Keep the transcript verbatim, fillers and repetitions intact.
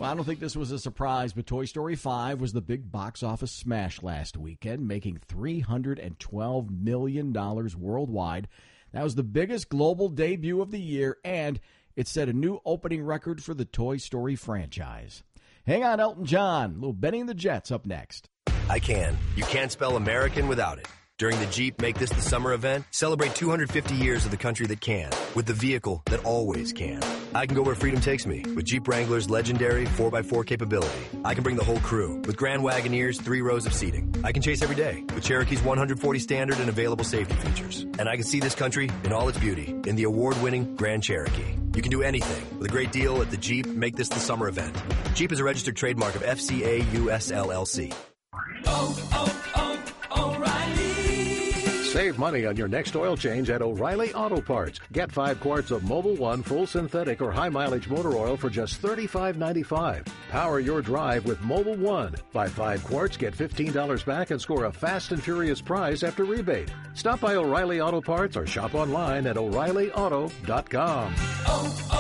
Well, I don't think this was a surprise, but Toy Story five was the big box office smash last weekend, making three hundred twelve million dollars worldwide. That was the biggest global debut of the year, and it set a new opening record for the Toy Story franchise. Hang on, Elton John. A little Benny and the Jets up next. I can. You can't spell American without it. During the Jeep Make This the Summer event, celebrate two hundred fifty years of the country that can, with the vehicle that always can. I can go where freedom takes me with Jeep Wrangler's legendary four by four capability. I can bring the whole crew with Grand Wagoneer's three rows of seating. I can chase every day with Cherokee's one hundred forty standard and available safety features. And I can see this country in all its beauty in the award-winning Grand Cherokee. You can do anything with a great deal at the Jeep Make This the Summer event. Jeep is a registered trademark of F C A U S L L C. Oh, oh, oh, O'Reilly. Save money on your next oil change at O'Reilly Auto Parts. Get five quarts of Mobil one full synthetic or high mileage motor oil for just thirty-five ninety-five. Power your drive with Mobil one. Buy five quarts, get fifteen dollars back, and score a fast and furious prize after rebate. Stop by O'Reilly Auto Parts or shop online at O'Reilly Auto dot com. Oh, oh.